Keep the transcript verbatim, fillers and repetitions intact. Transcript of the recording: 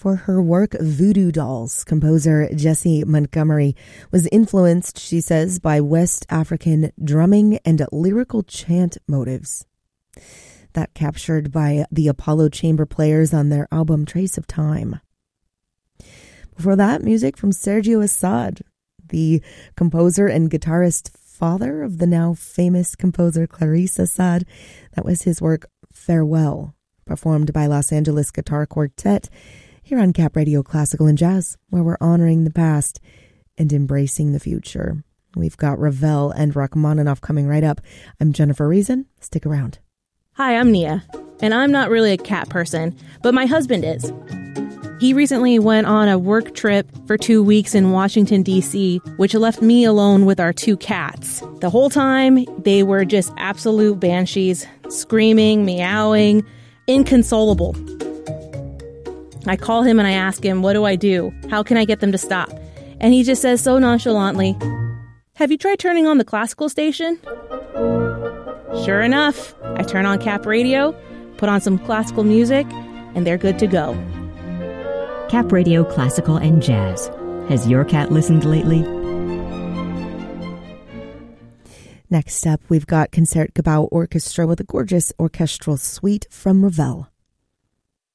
For her work, Voodoo Dolls, composer Jessie Montgomery was influenced, she says, by West African drumming and lyrical chant motives. That captured by the Apollo Chamber Players on their album Trace of Time. Before that, music from Sergio Assad, the composer and guitarist father of the now famous composer Clarice Assad. That was his work Farewell, performed by Los Angeles Guitar Quartet here on Cap Radio Classical and Jazz, where we're honoring the past and embracing the future. We've got Ravel and Rachmaninoff coming right up. I'm Jennifer Reason. Stick around. Hi, I'm Nia, and I'm not really a cat person, but my husband is. He recently went on a work trip for two weeks in Washington, D C, which left me alone with our two cats. The whole time, they were just absolute banshees, screaming, meowing, inconsolable. I call him and I ask him, what do I do? How can I get them to stop? And he just says so nonchalantly, have you tried turning on the classical station? Sure enough, I turn on Cap Radio, put on some classical music, and they're good to go. Cap Radio Classical and Jazz. Has your cat listened lately? Next up, we've got Concertgebouw Orchestra with a gorgeous orchestral suite from Ravel.